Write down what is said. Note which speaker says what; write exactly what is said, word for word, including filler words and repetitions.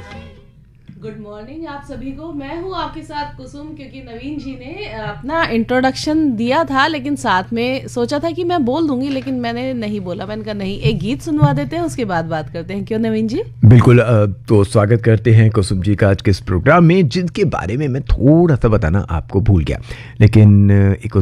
Speaker 1: Good morning आप सभी को। मैं हूँ आपके साथ कुसुम, क्योंकि नवीन जी ने अपना इंट्रोडक्शन दिया था, लेकिन साथ में सोचा था कि मैं बोल दूंगी, लेकिन मैंने नहीं बोला। मैंने कहा नहीं, एक गीत सुनवा देते हैं, उसके बाद बात करते हैं। क्यों नवीन जी?
Speaker 2: बिल्कुल। अ, तो स्वागत करते हैं कुसुम जी का आज के इस प्रोग्राम में, जिनके बारे में मैं थोड़ा सा बताना आपको भूल गया। लेकिन अ, एक